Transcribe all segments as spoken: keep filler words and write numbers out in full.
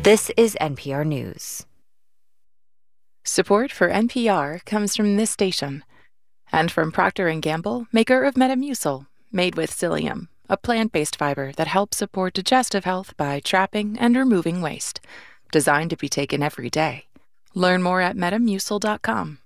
This is N P R News. Support for N P R comes from this station and from Procter and Gamble, maker of Metamucil, made with psyllium, a plant-based fiber that helps support digestive health by trapping and removing waste. Designed to be taken every day. Learn more at metamucil dot com.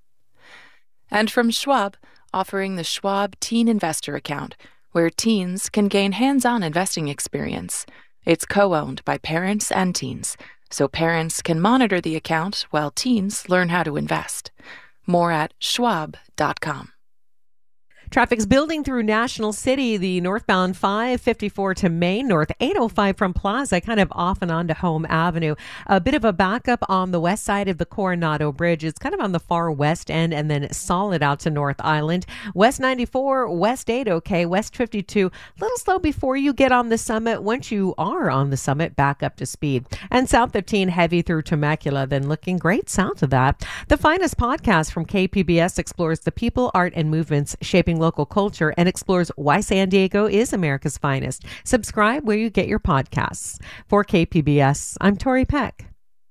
And from Schwab, offering the Schwab Teen Investor Account, where teens can gain hands-on investing experience. It's co-owned by parents and teens, so parents can monitor the account while teens learn how to invest. More at schwab dot com. Traffic's building through National City, the northbound five fifty-four to Main, north eight oh five from Plaza, kind of off and on to Home Avenue. A bit of a backup on the west side of the Coronado Bridge. It's kind of on the far west end and then solid out to North Island. West ninety-four, West eight, okay. West fifty-two, a little slow before you get on the summit. Once you are on the summit, back up to speed. And South fifteen, heavy through Temecula, then looking great south of that. The Finest podcast from K P B S explores the people, art, and movements shaping local culture and explores why San Diego is America's finest. Subscribe where you get your podcasts. For K P B S, I'm Tori Peck.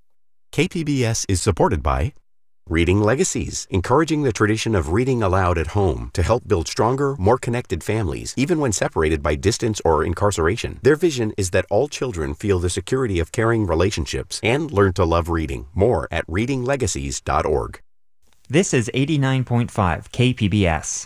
K P B S is supported by Reading Legacies, encouraging the tradition of reading aloud at home to help build stronger, more connected families, even when separated by distance or incarceration. Their vision is that all children feel the security of caring relationships and learn to love reading. More at reading legacies dot org. This is eighty-nine point five K P B S.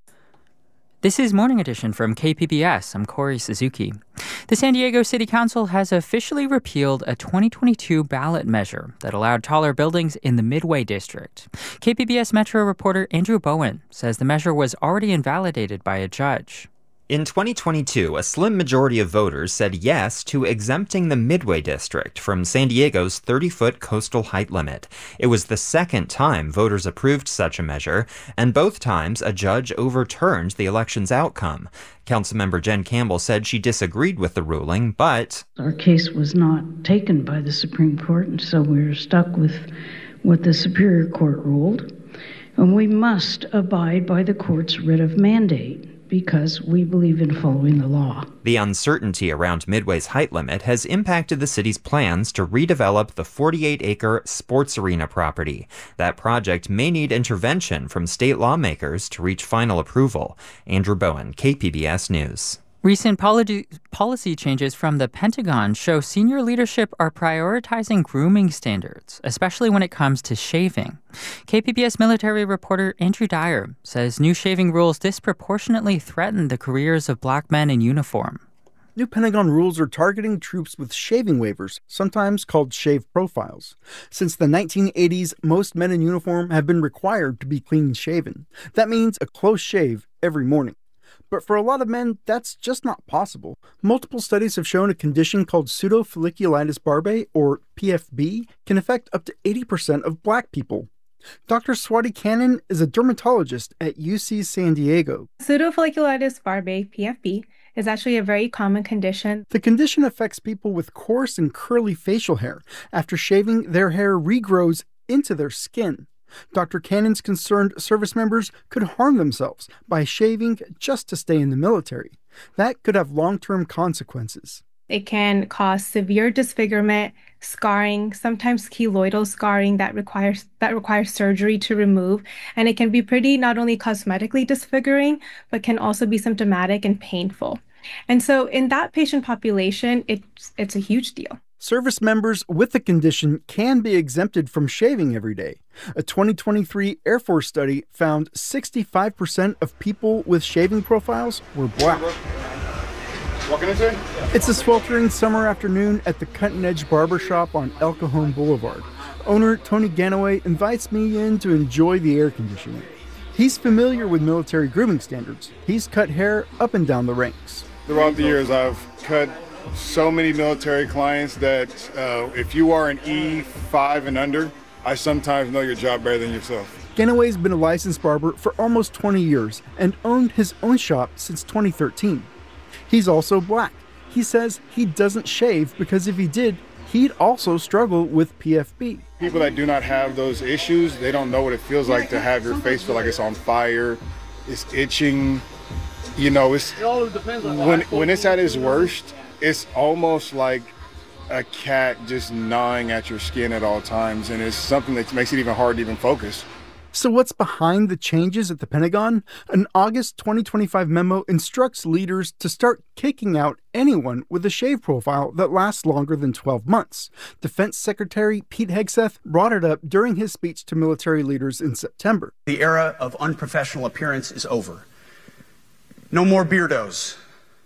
This is Morning Edition from K P B S. I'm Corey Suzuki. The San Diego City Council has officially repealed a twenty twenty-two ballot measure that allowed taller buildings in the Midway District. K P B S Metro reporter Andrew Bowen says the measure was already invalidated by a judge. In twenty twenty-two, a slim majority of voters said yes to exempting the Midway District from San Diego's thirty-foot coastal height limit. It was the second time voters approved such a measure, and both times a judge overturned the election's outcome. Councilmember Jen Campbell said she disagreed with the ruling, but our case was not taken by the Supreme Court, and so we're stuck with what the Superior Court ruled. And we must abide by the court's writ of mandate, because we believe in following the law. The uncertainty around Midway's height limit has impacted the city's plans to redevelop the forty-eight acre sports arena property. That project may need intervention from state lawmakers to reach final approval. Andrew Bowen, K P B S News. Recent policy policy changes from the Pentagon show senior leadership are prioritizing grooming standards, especially when it comes to shaving. K P B S military reporter Andrew Dyer says new shaving rules disproportionately threaten the careers of black men in uniform. New Pentagon rules are targeting troops with shaving waivers, sometimes called shave profiles. Since the nineteen eighties, most men in uniform have been required to be clean-shaven. That means a close shave every morning. But for a lot of men, that's just not possible. Multiple studies have shown a condition called pseudofolliculitis barbae, or P F B, can affect up to eighty percent of black people. Doctor Swati Cannon is a dermatologist at U C San Diego. Pseudofolliculitis barbae, P F B, is actually a very common condition. The condition affects people with coarse and curly facial hair. After shaving, their hair regrows into their skin. Doctor Cannon's concerned service members could harm themselves by shaving just to stay in the military. That could have long-term consequences. It can cause severe disfigurement, scarring, sometimes keloidal scarring that requires that requires surgery to remove. And it can be pretty not only cosmetically disfiguring, but can also be symptomatic and painful. And so in that patient population, it's, it's a huge deal. Service members with the condition can be exempted from shaving every day. A twenty twenty-three Air Force study found sixty-five percent of people with shaving profiles were black. Walking into? It's a sweltering summer afternoon at the Cutting Edge Barber Shop on El Cajon Boulevard. Owner Tony Ganaway invites me in to enjoy the air conditioning. He's familiar with military grooming standards. He's cut hair up and down the ranks. Throughout the years, I've cut so many military clients that uh, if you are an E five and under, I sometimes know your job better than yourself. Ganaway's been a licensed barber for almost twenty years and owned his own shop since twenty thirteen. He's also black. He says he doesn't shave because if he did, he'd also struggle with P F B. People that do not have those issues, they don't know what it feels like to have your face feel like it's on fire, it's itching. You know, it's when when it's at its worst, it's almost like a cat just gnawing at your skin at all times, and it's something that makes it even hard to even focus. So what's behind the changes at the Pentagon? An August twenty twenty-five memo instructs leaders to start kicking out anyone with a shave profile that lasts longer than twelve months. Defense Secretary Pete Hegseth brought it up during his speech to military leaders in September. The era of unprofessional appearance is over. No more beardos.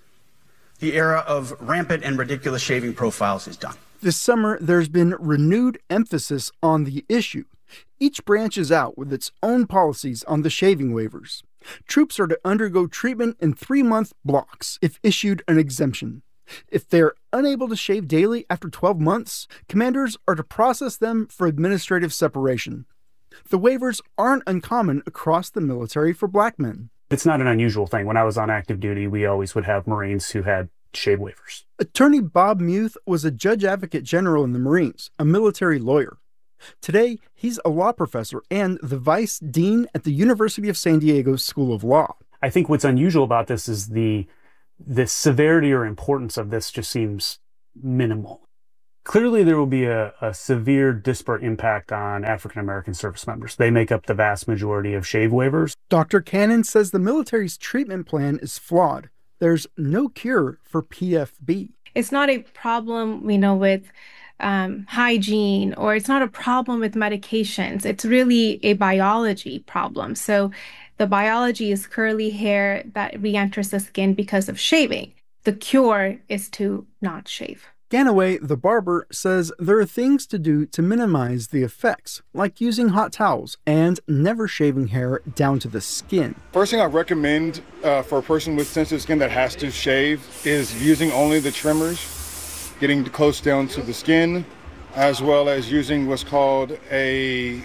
The era of rampant and ridiculous shaving profiles is done. This summer, there's been renewed emphasis on the issue. Each branch is out with its own policies on the shaving waivers. Troops are to undergo treatment in three-month blocks if issued an exemption. If they're unable to shave daily after twelve months, commanders are to process them for administrative separation. The waivers aren't uncommon across the military for black men. It's not an unusual thing. When I was on active duty, we always would have Marines who had shave waivers. Attorney Bob Muth was a judge advocate general in the Marines, a military lawyer. Today, he's a law professor and the vice dean at the University of San Diego School of Law. I think what's unusual about this is the the severity or importance of this just seems minimal. Clearly, there will be a, a severe disparate impact on African American service members. They make up the vast majority of shave waivers. Doctor Cannon says the military's treatment plan is flawed. There's no cure for P F B. It's not a problem, we know, with um, hygiene, or it's not a problem with medications. It's really a biology problem. So the biology is curly hair that re-enters the skin because of shaving. The cure is to not shave. Ganaway, the barber, says there are things to do to minimize the effects, like using hot towels and never shaving hair down to the skin. First thing I recommend uh, for a person with sensitive skin that has to shave is using only the trimmers, getting close down to the skin, as well as using what's called a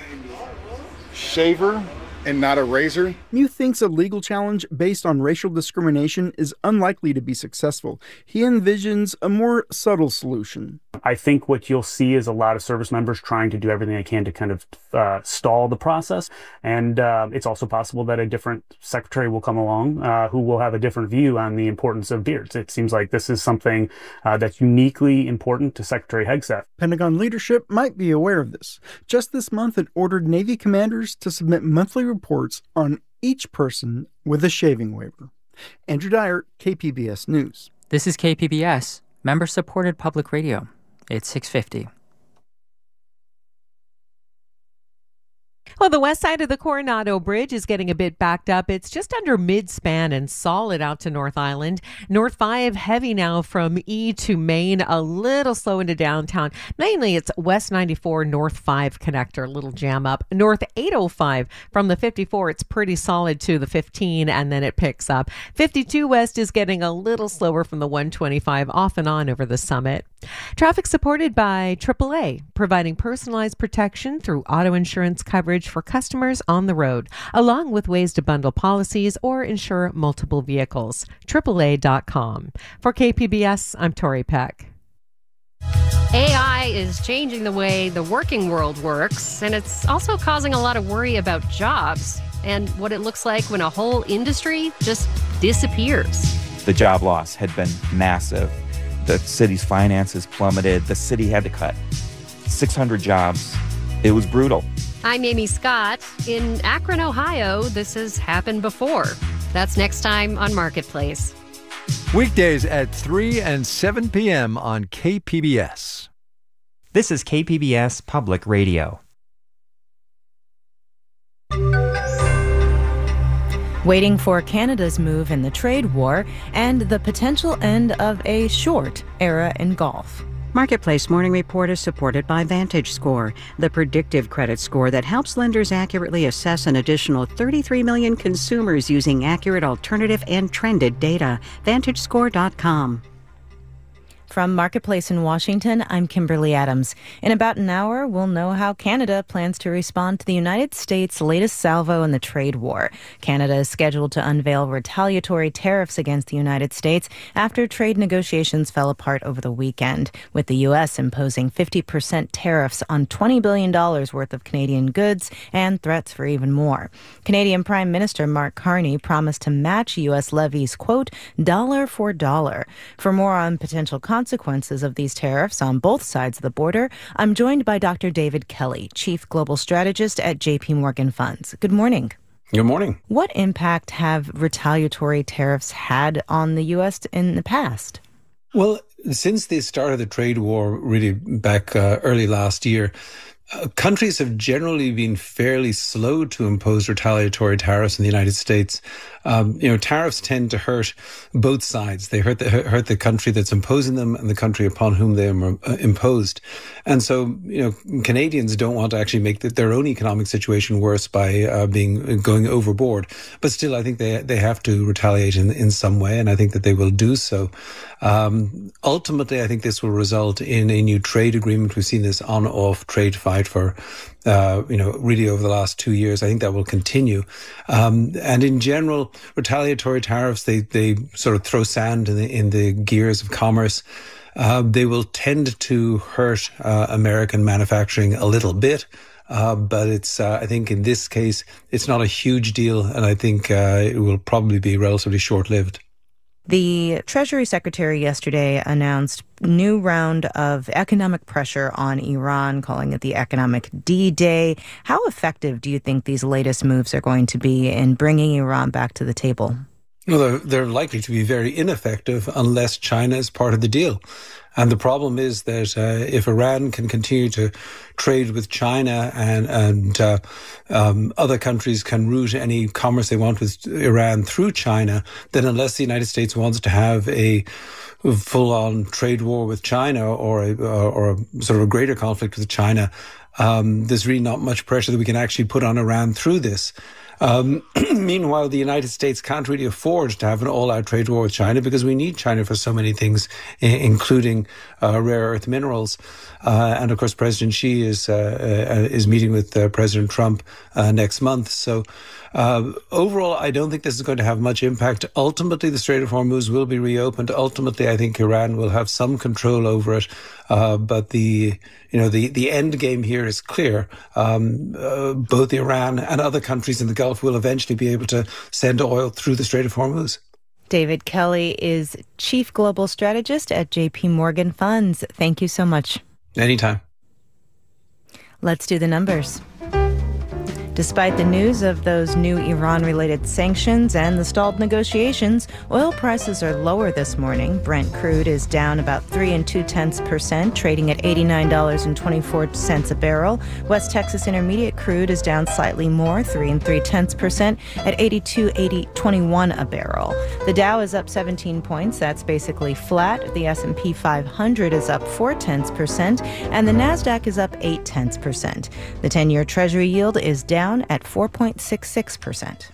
shaver and not a razor. Mew thinks a legal challenge based on racial discrimination is unlikely to be successful. He envisions a more subtle solution. I think what you'll see is a lot of service members trying to do everything they can to kind of uh, stall the process. And uh, it's also possible that a different secretary will come along uh, who will have a different view on the importance of beards. It seems like this is something uh, that's uniquely important to Secretary Hegseth. Pentagon leadership might be aware of this. Just this month, it ordered Navy commanders to submit monthly reports on each person with a shaving waiver. Andrew Dyer, K P B S News. This is K P B S, member-supported public radio. It's six fifty. Well, the west side of the Coronado Bridge is getting a bit backed up. It's just under mid-span and solid out to North Island. North five heavy now from E to Main, a little slow into downtown. Mainly it's West ninety-four, North five connector, a little jam up. North eight oh five from the fifty-four, it's pretty solid to the fifteen, and then it picks up. fifty-two West is getting a little slower from the one twenty-five off and on over the Summit. Traffic supported by triple A, providing personalized protection through auto insurance coverage for customers on the road, along with ways to bundle policies or insure multiple vehicles. triple A dot com. For K P B S, I'm Tori Peck. A I is changing the way the working world works, and it's also causing a lot of worry about jobs and what it looks like when a whole industry just disappears. The job loss had been massive. The city's finances plummeted. The city had to cut six hundred jobs. It was brutal. I'm Amy Scott. In Akron, Ohio, this has happened before. That's next time on Marketplace. Weekdays at three and seven p.m. on K P B S. This is K P B S Public Radio. Waiting for Canada's move in the trade war and the potential end of a short era in golf. Marketplace Morning Report is supported by VantageScore, the predictive credit score that helps lenders accurately assess an additional thirty-three million consumers using accurate alternative and trended data. Vantage Score dot com. From Marketplace in Washington, I'm Kimberly Adams. In about an hour, we'll know how Canada plans to respond to the United States' latest salvo in the trade war. Canada is scheduled to unveil retaliatory tariffs against the United States after trade negotiations fell apart over the weekend, with the U S imposing fifty percent tariffs on twenty billion dollars worth of Canadian goods and threats for even more. Canadian Prime Minister Mark Carney promised to match U S levies, quote, dollar for dollar. For more on potential consequences, consequences of these tariffs on both sides of the border, I'm joined by Doctor David Kelly, Chief Global Strategist at J P Morgan Funds. Good morning. Good morning. What impact have retaliatory tariffs had on the U S in the past? Well, since the start of the trade war, really back uh, early last year, uh, countries have generally been fairly slow to impose retaliatory tariffs in the United States. Um, you know, tariffs tend to hurt both sides. They hurt the, hurt the country that's imposing them and the country upon whom they are uh, imposed. And so, you know, Canadians don't want to actually make the, their own economic situation worse by uh, being going overboard. But still, I think they they have to retaliate in, in some way, and I think that they will do so. Um, ultimately, I think this will result in a new trade agreement. We've seen this on-off trade fight for Uh, you know, really over the last two years. I think that will continue. Um, and in general, retaliatory tariffs, they, they sort of throw sand in the, in the gears of commerce. Uh, they will tend to hurt uh, American manufacturing a little bit. Uh, but it's, uh, I think in this case, it's not a huge deal. And I think uh, it will probably be relatively short-lived. The Treasury Secretary yesterday announced new round of economic pressure on Iran, calling it the economic D-Day. How effective do you think these latest moves are going to be in bringing Iran back to the table? Well, they're, they're likely to be very ineffective unless China is part of the deal. And the problem is that uh, if Iran can continue to trade with China and, and uh, um, other countries can route any commerce they want with Iran through China, then unless the United States wants to have a full-on trade war with China or a, or a sort of a greater conflict with China, um, there's really not much pressure that we can actually put on Iran through this. Um, meanwhile, the United States can't really afford to have an all-out trade war with China because we need China for so many things, I- including uh, rare earth minerals. Uh, and of course, President Xi is uh, uh, is meeting with uh, President Trump uh, next month. So uh, overall, I don't think this is going to have much impact. Ultimately, the Strait of Hormuz will be reopened. Ultimately, I think Iran will have some control over it. Uh, but the you know the the end game here is clear. Um, uh, both Iran and other countries in the Gulf will eventually be able to send oil through the Strait of Hormuz. David Kelly is Chief Global Strategist at J P Morgan Funds. Thank you so much. Anytime. Let's do the numbers. Despite the news of those new Iran-related sanctions and the stalled negotiations, oil prices are lower this morning. Brent crude is down about three and two tenths percent, trading at eighty-nine dollars and twenty-four cents a barrel. West Texas Intermediate crude is down slightly more, three and three tenths percent, at eighty-two twenty-one a barrel. The Dow is up seventeen points. That's basically flat. The S and P five hundred is up four tenths percent, and the Nasdaq is up eight tenths percent. The ten-year Treasury yield is down at four point six six percent.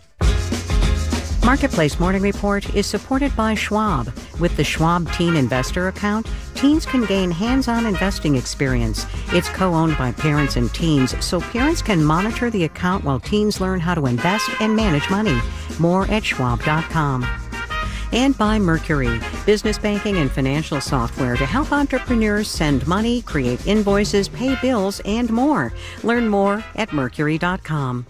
Marketplace Morning Report is supported by Schwab. With the Schwab Teen Investor account, teens can gain hands-on investing experience. It's co-owned by parents and teens, so parents can monitor the account while teens learn how to invest and manage money. More at schwab dot com. And by Mercury, business banking and financial software to help entrepreneurs send money, create invoices, pay bills, and more. Learn more at mercury dot com.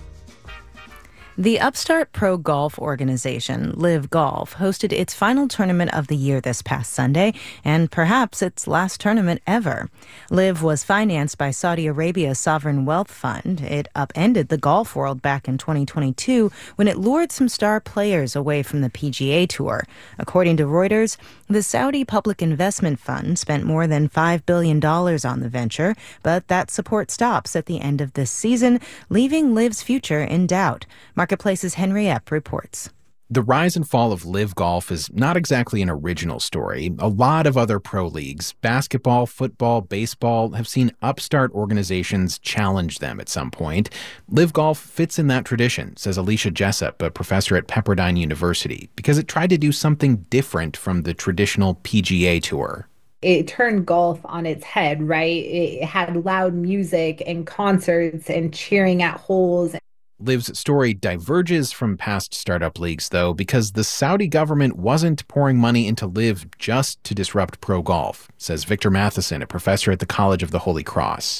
The Upstart Pro Golf organization, Live Golf, hosted its final tournament of the year this past Sunday, and perhaps its last tournament ever. Live was financed by Saudi Arabia's Sovereign Wealth Fund. It upended the golf world back in twenty twenty-two when it lured some star players away from the P G A Tour. According to Reuters, the Saudi Public Investment Fund spent more than five billion dollars on the venture, but that support stops at the end of this season, leaving Live's future in doubt. Marketplace's Henry Epp reports. The rise and fall of Live Golf is not exactly an original story. A lot of other pro leagues, basketball, football, baseball, have seen upstart organizations challenge them at some point. Live Golf fits in that tradition, says Alicia Jessup, a professor at Pepperdine University, because it tried to do something different from the traditional P G A Tour. It turned golf on its head, right? It had loud music and concerts and cheering at holes. Live's story diverges from past startup leagues, though, because the Saudi government wasn't pouring money into Live just to disrupt pro golf, says Victor Matheson, a professor at the College of the Holy Cross.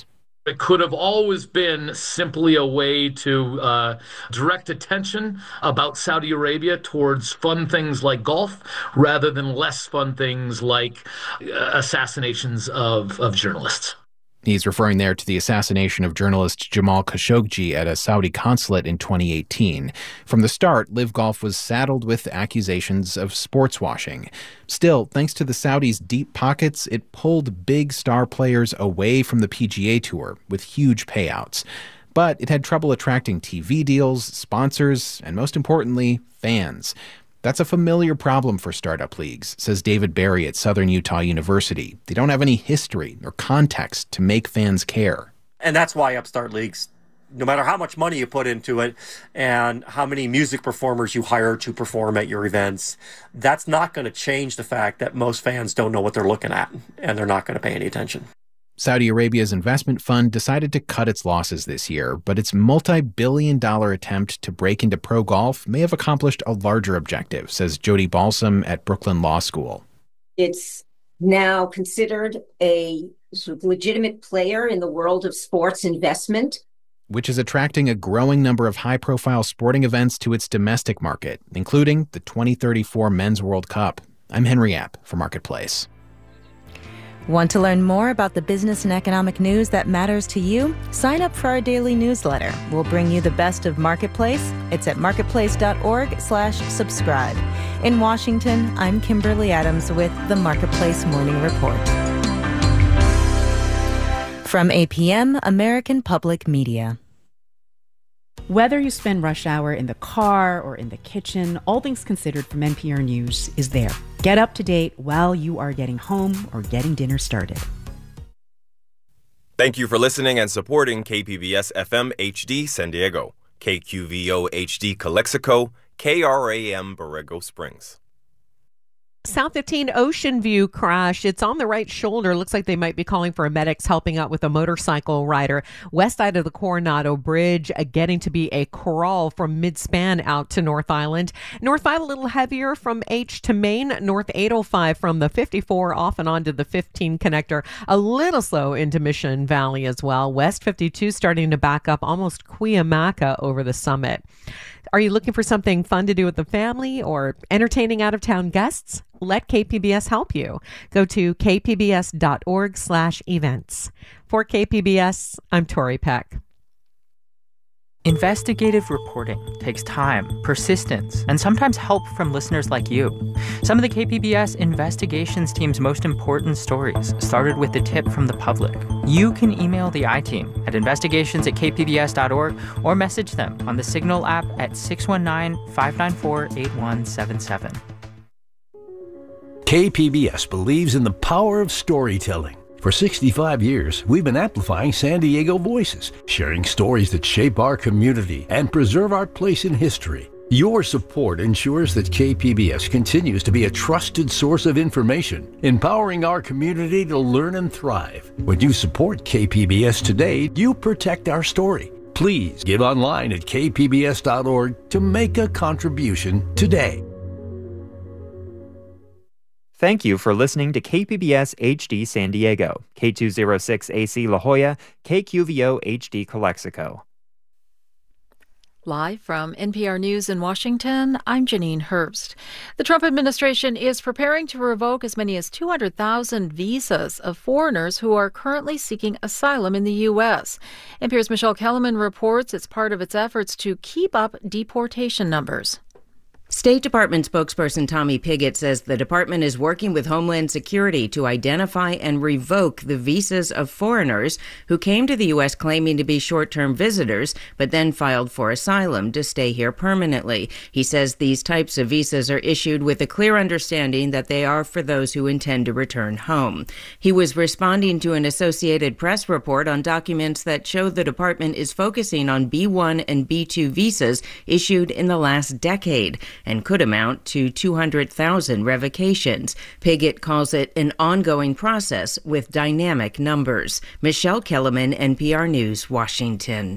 It could have always been simply a way to uh, direct attention about Saudi Arabia towards fun things like golf rather than less fun things like uh, assassinations of, of journalists. He's referring there to the assassination of journalist Jamal Khashoggi at a Saudi consulate in twenty eighteen. From the start, Live Golf was saddled with accusations of sports washing. Still, thanks to the Saudis' deep pockets, it pulled big star players away from the P G A Tour with huge payouts. But it had trouble attracting T V deals, sponsors, and most importantly, fans. That's a familiar problem for startup leagues, says David Barry at Southern Utah University. They don't have any history or context to make fans care. And that's why upstart leagues, no matter how much money you put into it and how many music performers you hire to perform at your events, that's not going to change the fact that most fans don't know what they're looking at, and they're not going to pay any attention. Saudi Arabia's investment fund decided to cut its losses this year, but its multi-billion dollar attempt to break into pro golf may have accomplished a larger objective, says Jody Balsam at Brooklyn Law School. It's now considered a sort of legitimate player in the world of sports investment, which is attracting a growing number of high-profile sporting events to its domestic market, including the twenty thirty-four Men's World Cup. I'm Henry App for Marketplace. Want to learn more about the business and economic news that matters to you? Sign up for our daily newsletter. We'll bring you the best of Marketplace. It's at marketplace.org slash subscribe. In Washington, I'm Kimberly Adams with the Marketplace Morning Report. From A P M, American Public Media. Whether you spend rush hour in the car or in the kitchen, All Things Considered from N P R News is there. Get up to date while you are getting home or getting dinner started. Thank you for listening and supporting K P B S F M H D San Diego, K Q V O H D Calexico, K R A M Borrego Springs. South fifteen Ocean View crash. It's on the right shoulder. Looks like they might be calling for medics helping out with a motorcycle rider. West side of the Coronado Bridge, uh, getting to be a crawl from mid-span out to North Island. North Island a little heavier from H to Main. North eight oh five from the fifty-four off and on to the fifteen connector. A little slow into Mission Valley as well. West fifty-two starting to back up almost Cuyamaca over the summit. Are you looking for something fun to do with the family or entertaining out-of-town guests? Let K P B S help you. Go to kpbs.org slash events. For K P B S, I'm Tori Peck. Investigative reporting takes time, persistence, and sometimes help from listeners like you. Some of the K P B S investigations team's most important stories started with a tip from the public. You can email the I-Team at investigations at k p b s dot org or message them on the Signal app at six one nine, five nine four, eight one seven seven. K P B S believes in the power of storytelling. For sixty-five years, we've been amplifying San Diego voices, sharing stories that shape our community and preserve our place in history. Your support ensures that K P B S continues to be a trusted source of information, empowering our community to learn and thrive. When you support K P B S today, you protect our story. Please give online at k p b s dot org to make a contribution today. Thank you for listening to K P B S H D San Diego, K two oh six A C La Jolla, K Q V O H D Calexico. Live from N P R News in Washington, I'm Janine Herbst. The Trump administration is preparing to revoke as many as two hundred thousand visas of foreigners who are currently seeking asylum in the U S. N P R's Michelle Kellerman reports it's part of its efforts to keep up deportation numbers. State Department spokesperson Tommy Pigott says the department is working with Homeland Security to identify and revoke the visas of foreigners who came to the U S claiming to be short-term visitors, but then filed for asylum to stay here permanently. He says these types of visas are issued with a clear understanding that they are for those who intend to return home. He was responding to an Associated Press report on documents that show the department is focusing on B one and B two visas issued in the last decade, and could amount to two hundred thousand revocations. Pigott calls it an ongoing process with dynamic numbers. Michelle Kellerman, N P R News, Washington.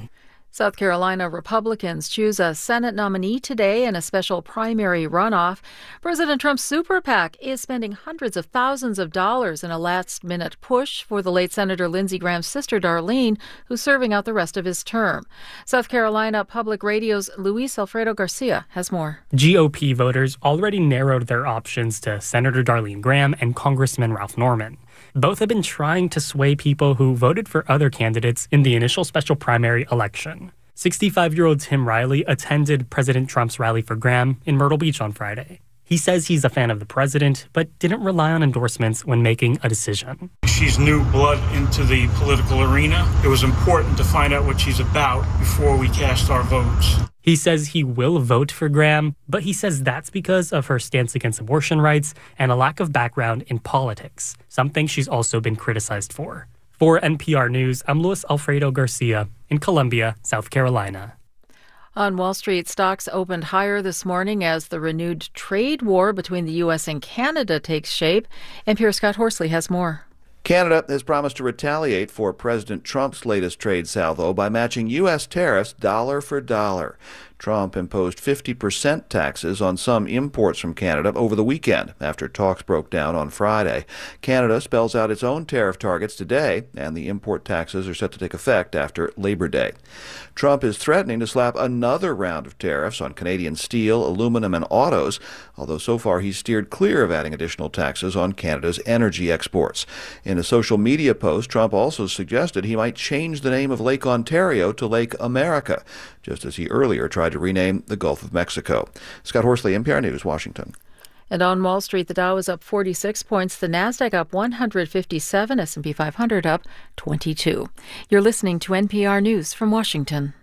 South Carolina Republicans choose a Senate nominee today in a special primary runoff. President Trump's super PAC is spending hundreds of thousands of dollars in a last-minute push for the late Senator Lindsey Graham's sister Darlene, who's serving out the rest of his term. South Carolina Public Radio's Luis Alfredo Garcia has more. G O P voters already narrowed their options to Senator Darlene Graham and Congressman Ralph Norman. Both have been trying to sway people who voted for other candidates in the initial special primary election. sixty-five-year-old Tim Riley attended President Trump's rally for Graham in Myrtle Beach on Friday. He says he's a fan of the president, but didn't rely on endorsements when making a decision. She's new blood into the political arena. It was important to find out what she's about before we cast our votes. He says he will vote for Graham, but he says that's because of her stance against abortion rights and a lack of background in politics, something she's also been criticized for. For N P R News, I'm Luis Alfredo Garcia in Columbia, South Carolina. On Wall Street, stocks opened higher this morning as the renewed trade war between the U S and Canada takes shape. N P R's Scott Horsley has more. Canada has promised to retaliate for President Trump's latest trade salvo by matching U S tariffs dollar for dollar. Trump imposed fifty percent taxes on some imports from Canada over the weekend after talks broke down on Friday. Canada spells out its own tariff targets today, and the import taxes are set to take effect after Labor Day. Trump is threatening to slap another round of tariffs on Canadian steel, aluminum, and autos, although so far he's steered clear of adding additional taxes on Canada's energy exports. In a social media post, Trump also suggested he might change the name of Lake Ontario to Lake America, just as he earlier tried to rename the Gulf of Mexico. Scott Horsley, N P R News, Washington. And on Wall Street, the Dow is up forty-six points, the Nasdaq up one hundred fifty-seven, S and P five hundred up twenty-two. You're listening to N P R News from Washington.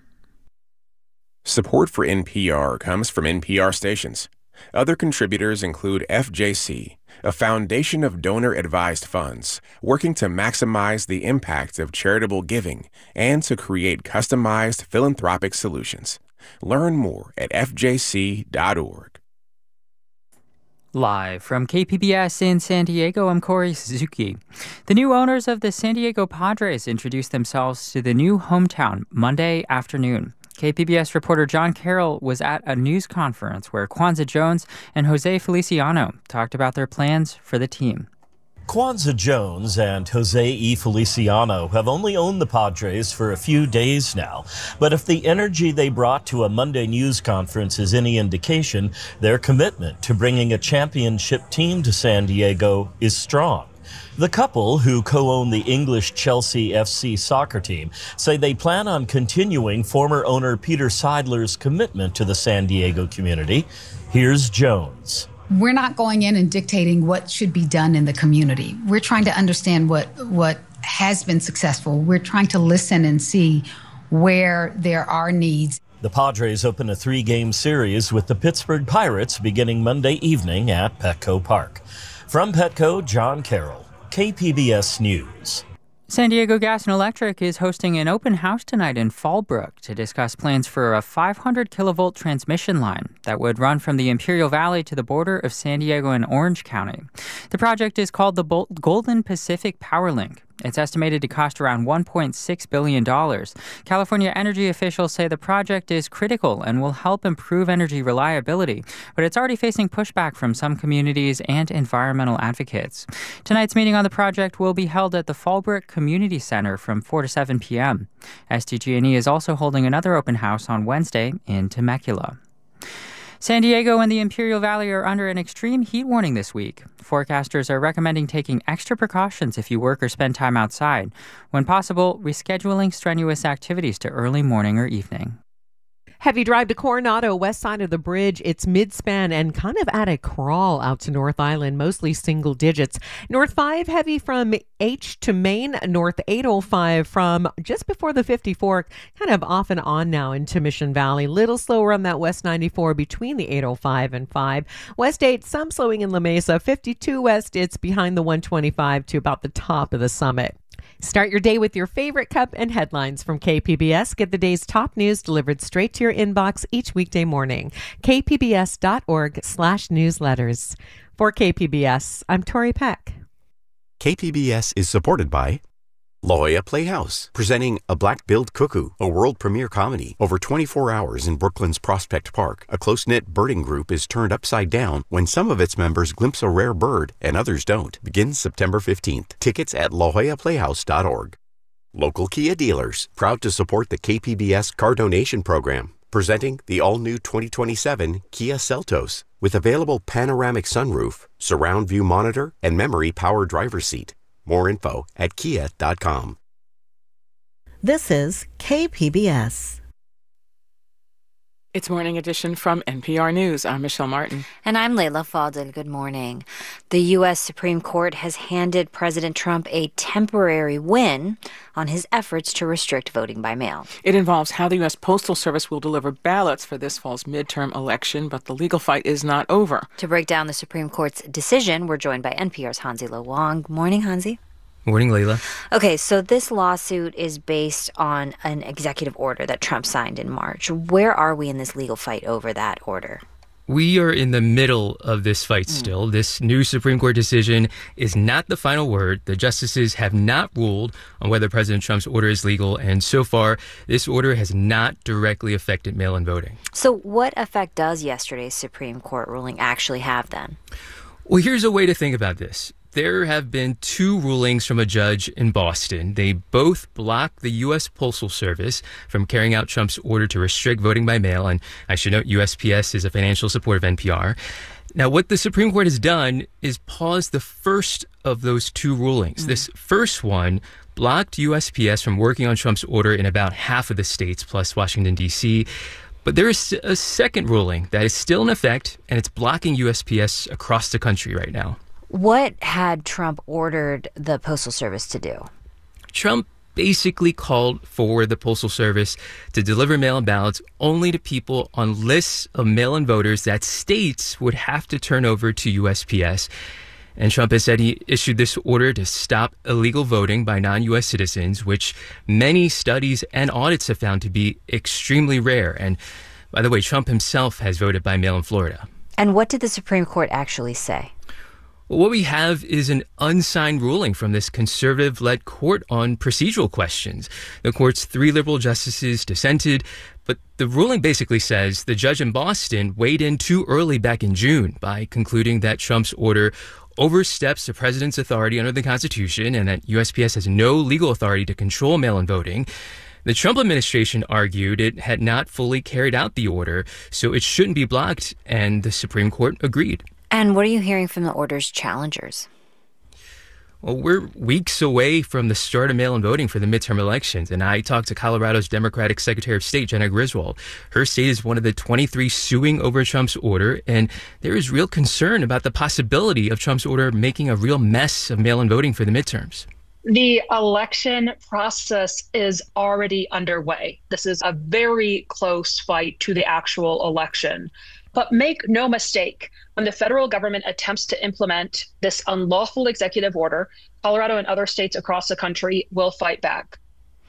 Support for N P R comes from N P R stations. Other contributors include F J C, a foundation of donor-advised funds working to maximize the impact of charitable giving and to create customized philanthropic solutions. Learn more at f j c dot org. Live from K P B S in San Diego, I'm Corey Suzuki. The new owners of the San Diego Padres introduced themselves to the new hometown Monday afternoon. K P B S reporter John Carroll was at a news conference where Kwanzaa Jones and Jose Feliciano talked about their plans for the team. Kwanzaa Jones and Jose E. Feliciano have only owned the Padres for a few days now, but if the energy they brought to a Monday news conference is any indication, their commitment to bringing a championship team to San Diego is strong. The couple, who co-own the English Chelsea F C soccer team, say they plan on continuing former owner Peter Seidler's commitment to the San Diego community. Here's Jones. We're not going in and dictating what should be done in the community. We're trying to understand what what has been successful. We're trying to listen and see where there are needs. The Padres open a three-game series with the Pittsburgh Pirates beginning Monday evening at Petco Park. From Petco, John Carroll, K P B S News. San Diego Gas and Electric is hosting an open house tonight in Fallbrook to discuss plans for a five hundred kilovolt transmission line that would run from the Imperial Valley to the border of San Diego and Orange County. The project is called the Golden Pacific Power Link. It's estimated to cost around one point six billion dollars. California energy officials say the project is critical and will help improve energy reliability, but it's already facing pushback from some communities and environmental advocates. Tonight's meeting on the project will be held at the Fallbrook Community Center from four to seven p.m. S D G and E is also holding another open house on Wednesday in Temecula. San Diego and the Imperial Valley are under an extreme heat warning this week. Forecasters are recommending taking extra precautions if you work or spend time outside. When possible, rescheduling strenuous activities to early morning or evening. Heavy drive to Coronado, west side of the bridge. It's mid-span and kind of at a crawl out to North Island, mostly single digits. North five heavy from H to Main. North eight oh five from just before the fifty-four, kind of off and on now into Mission Valley. Little slower on that West ninety-four between the eight oh five and five. West eight, some slowing in La Mesa. fifty-two West, it's behind the one twenty-five to about the top of the summit. Start your day with your favorite cup and headlines from K P B S. Get the day's top news delivered straight to your inbox each weekday morning. k p b s dot org slash newsletters. For K P B S, I'm Tori Peck. K P B S is supported by La Jolla Playhouse, presenting A Black-Billed Cuckoo, a world premiere comedy. Over twenty-four hours in Brooklyn's Prospect Park, a close-knit birding group is turned upside down when some of its members glimpse a rare bird and others don't. Begins September fifteenth. Tickets at la jolla playhouse dot org. Local Kia dealers, proud to support the K P B S Car Donation Program. Presenting the all-new twenty twenty-seven Kia Seltos with available panoramic sunroof, surround view monitor, and memory power driver's seat. More info at kia dot com. This is K P B S. It's Morning Edition from N P R News. I'm Michelle Martin. And I'm Leila Fadel. Good morning. The U S Supreme Court has handed President Trump a temporary win on his efforts to restrict voting by mail. It involves how the U S Postal Service will deliver ballots for this fall's midterm election, but the legal fight is not over. To break down the Supreme Court's decision, we're joined by N P R's Hansi Lo Wang. Morning, Hansi. Morning, Leila. Okay, so this lawsuit is based on an executive order that Trump signed in March. Where are we in this legal fight over that order? We are in the middle of this fight mm. still. This new Supreme Court decision is not the final word. The justices have not ruled on whether President Trump's order is legal, and so far, this order has not directly affected mail-in voting. So what effect does yesterday's Supreme Court ruling actually have then? Well, here's a way to think about this. There have been two rulings from a judge in Boston. They both block the U S Postal Service from carrying out Trump's order to restrict voting by mail. And I should note, U S P S is a financial support of N P R. Now, what the Supreme Court has done is pause the first of those two rulings. Mm-hmm. This first one blocked U S P S from working on Trump's order in about half of the states, plus Washington, D C. But there is a second ruling that is still in effect, and it's blocking U S P S across the country right now. What had Trump ordered the Postal Service to do? Trump basically called for the Postal Service to deliver mail-in ballots only to people on lists of mail-in voters that states would have to turn over to U S P S. And Trump has said he issued this order to stop illegal voting by non-U S citizens, which many studies and audits have found to be extremely rare. And by the way, Trump himself has voted by mail in Florida. And what did the Supreme Court actually say? Well, what we have is an unsigned ruling from this conservative-led court on procedural questions. The court's three liberal justices dissented, but the ruling basically says the judge in Boston weighed in too early back in June by concluding that Trump's order oversteps the president's authority under the Constitution and that U S P S has no legal authority to control mail-in voting. The Trump administration argued it had not fully carried out the order, so it shouldn't be blocked, and the Supreme Court agreed. And what are you hearing from the order's challengers? Well, we're weeks away from the start of mail-in voting for the midterm elections, and I talked to Colorado's Democratic Secretary of State, Jena Griswold. Her state is one of the twenty-three suing over Trump's order, and there is real concern about the possibility of Trump's order making a real mess of mail-in voting for the midterms. The election process is already underway. This is a very close fight to the actual election. But make no mistake, when the federal government attempts to implement this unlawful executive order, Colorado and other states across the country will fight back.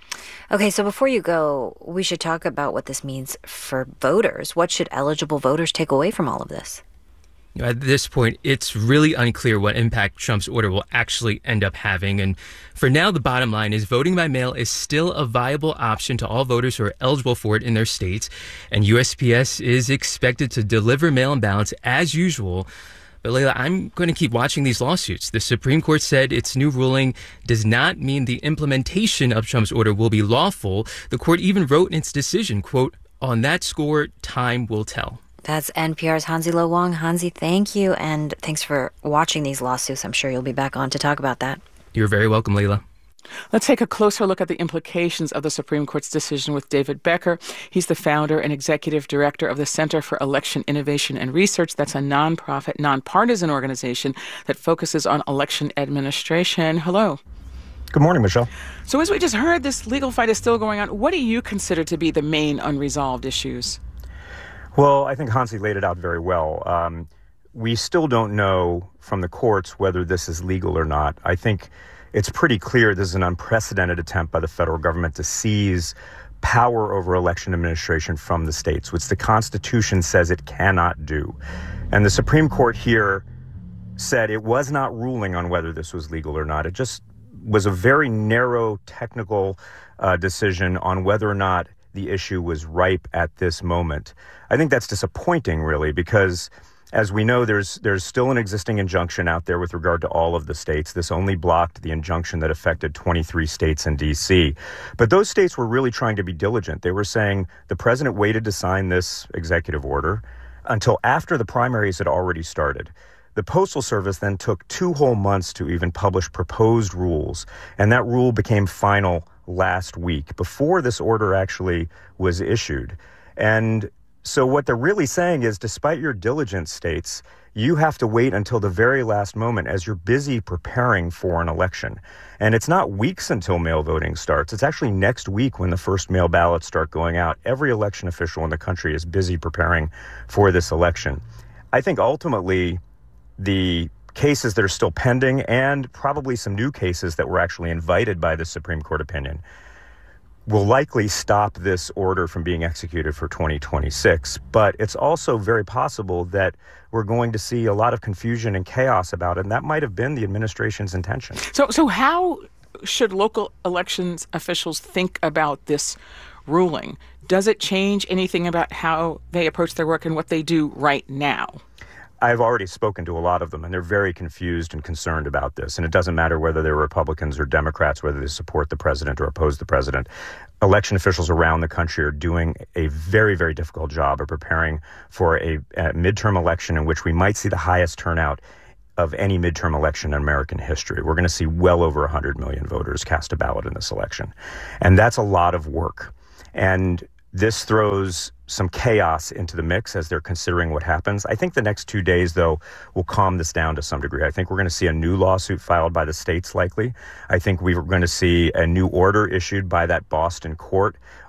Okay, so before you go, we should talk about what this means for voters. What should eligible voters take away from all of this? You know, at this point, it's really unclear what impact Trump's order will actually end up having. And for now, the bottom line is voting by mail is still a viable option to all voters who are eligible for it in their states. And U S P S is expected to deliver mail-in ballots as usual. But Leila, I'm going to keep watching these lawsuits. The Supreme Court said its new ruling does not mean the implementation of Trump's order will be lawful. The court even wrote in its decision, quote, "On that score, time will tell." That's N P R's Hansi Lo Wang. Hansi, thank you, and thanks for watching these lawsuits. I'm sure you'll be back on to talk about that. You're very welcome, Leila. Let's take a closer look at the implications of the Supreme Court's decision with David Becker. He's the founder and executive director of the Center for Election Innovation and Research. That's a nonprofit, nonpartisan organization that focuses on election administration. Hello. Good morning, Michelle. So as we just heard, this legal fight is still going on. What do you consider to be the main unresolved issues? Well, I think Hansi laid it out very well. Um, we still don't know from the courts whether this is legal or not. I think it's pretty clear this is an unprecedented attempt by the federal government to seize power over election administration from the states, which the Constitution says it cannot do. And the Supreme Court here said it was not ruling on whether this was legal or not. It just was a very narrow technical uh, decision on whether or not the issue was ripe at this moment. I think that's disappointing, really, because as we know, there's there's still an existing injunction out there with regard to all of the states. This only blocked the injunction that affected twenty-three states and D C. But those states were really trying to be diligent. They were saying the president waited to sign this executive order until after the primaries had already started. The Postal Service then took two whole months to even publish proposed rules, and that rule became final last week, before this order actually was issued. And so what they're really saying is, despite your diligence, states, you have to wait until the very last moment as you're busy preparing for an election. And it's not weeks until mail voting starts. It's actually next week when the first mail ballots start going out. Every election official in the country is busy preparing for this election. I think ultimately the cases that are still pending, and probably some new cases that were actually invited by the Supreme Court opinion, will likely stop this order from being executed for twenty twenty-six. But it's also very possible that we're going to see a lot of confusion and chaos about it, and that might have been the administration's intention. So, so how should local elections officials think about this ruling? Does it change anything about how they approach their work and what they do right now? I've already spoken to a lot of them, and they're very confused and concerned about this. And it doesn't matter whether they're Republicans or Democrats, whether they support the president or oppose the president. Election officials around the country are doing a very, very difficult job of preparing for a, a midterm election in which we might see the highest turnout of any midterm election in American history. We're going to see well over one hundred million voters cast a ballot in this election. And that's a lot of work. And this throws some chaos into the mix as they're considering what happens. I think the next two days, though, will calm this down to some degree. I think we're going to see a new lawsuit filed by the states likely. I think we're going to see a new order issued by that Boston court